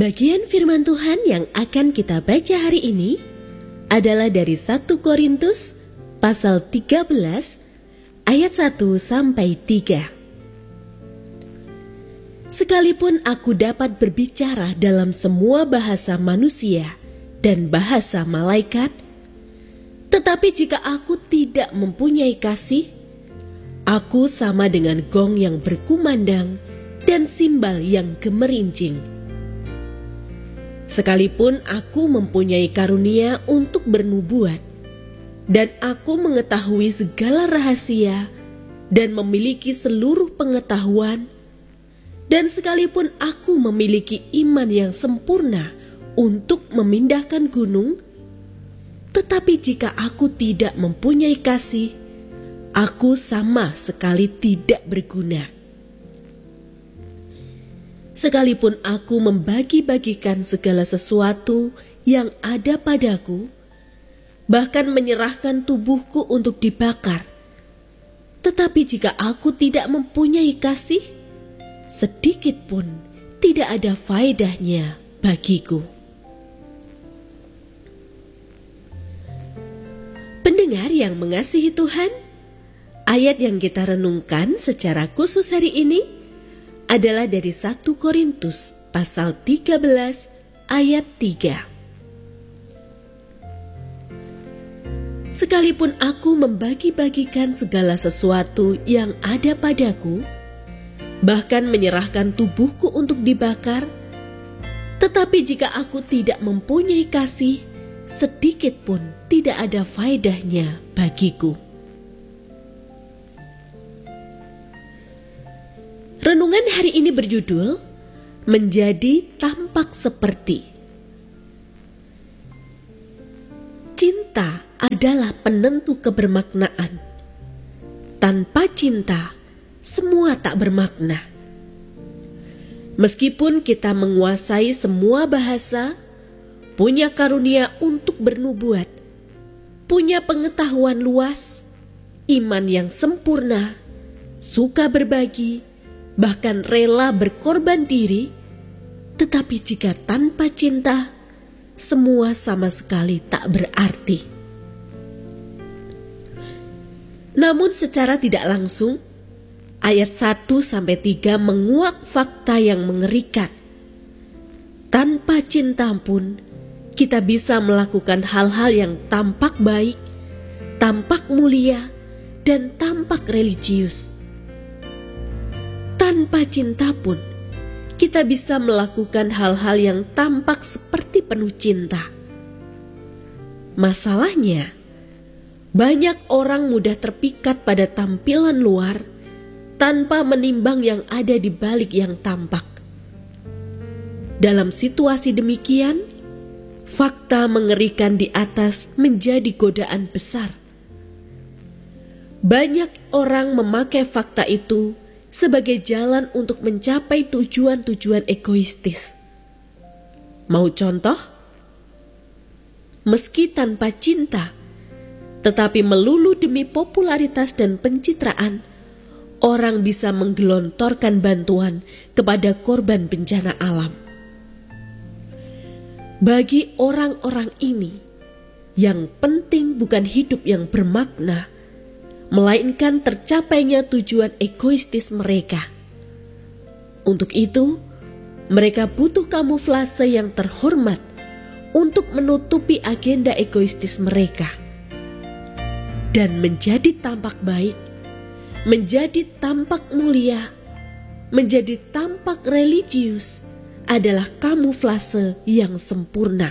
Bagian firman Tuhan yang akan kita baca hari ini adalah dari 1 Korintus pasal 13 ayat 1 sampai 3. Sekalipun aku dapat berbicara dalam semua bahasa manusia dan bahasa malaikat, tetapi jika aku tidak mempunyai kasih, aku sama dengan gong yang berkumandang dan simbal yang gemerincing. Sekalipun aku mempunyai karunia untuk bernubuat, dan aku mengetahui segala rahasia dan memiliki seluruh pengetahuan, dan sekalipun aku memiliki iman yang sempurna untuk memindahkan gunung, tetapi jika aku tidak mempunyai kasih, aku sama sekali tidak berguna. Sekalipun aku membagi-bagikan segala sesuatu yang ada padaku, bahkan menyerahkan tubuhku untuk dibakar, tetapi jika aku tidak mempunyai kasih, sedikit pun tidak ada faedahnya bagiku. Pendengar yang mengasihi Tuhan, ayat yang kita renungkan secara khusus hari ini adalah dari 1 Korintus pasal 13 ayat 3. Sekalipun aku membagi-bagikan segala sesuatu yang ada padaku, bahkan menyerahkan tubuhku untuk dibakar, tetapi jika aku tidak mempunyai kasih, sedikit pun tidak ada faedahnya bagiku. Renungan hari ini berjudul Menjadi Tampak Seperti. Cinta adalah penentu kebermaknaan. Tanpa cinta, semua tak bermakna. Meskipun kita menguasai semua bahasa, punya karunia untuk bernubuat, punya pengetahuan luas, iman yang sempurna, suka berbagi, bahkan rela berkorban diri, tetapi jika tanpa cinta, semua sama sekali tak berarti. Namun secara tidak langsung, ayat 1-3 menguak fakta yang mengerikan. Tanpa cinta pun, kita bisa melakukan hal-hal yang tampak baik, tampak mulia, dan tampak religius. Tanpa cinta pun, kita bisa melakukan hal-hal yang tampak seperti penuh cinta. Masalahnya, banyak orang mudah terpikat pada tampilan luar tanpa menimbang yang ada di balik yang tampak. Dalam situasi demikian, fakta mengerikan di atas menjadi godaan besar. Banyak orang memakai fakta itu sebagai jalan untuk mencapai tujuan-tujuan egoistis. Mau contoh? Meski tanpa cinta, tetapi melulu demi popularitas dan pencitraan, orang bisa menggelontorkan bantuan kepada korban bencana alam. Bagi orang-orang ini, yang penting bukan hidup yang bermakna, melainkan tercapainya tujuan egoistis mereka. Untuk itu, mereka butuh kamuflase yang terhormat untuk menutupi agenda egoistis mereka. Dan menjadi tampak baik, menjadi tampak mulia, menjadi tampak religius adalah kamuflase yang sempurna.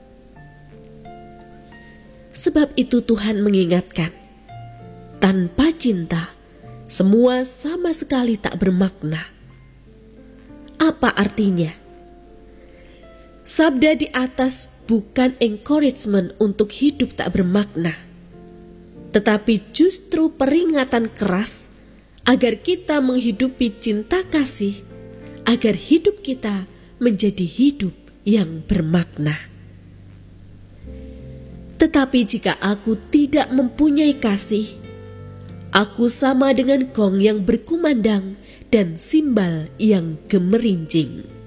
Sebab itu Tuhan mengingatkan, tanpa cinta, semua sama sekali tak bermakna. Apa artinya? Sabda di atas bukan encouragement untuk hidup tak bermakna, tetapi justru peringatan keras agar kita menghidupi cinta kasih, agar hidup kita menjadi hidup yang bermakna. Tetapi jika aku tidak mempunyai kasih, aku sama dengan gong yang berkumandang dan simbal yang gemerincing.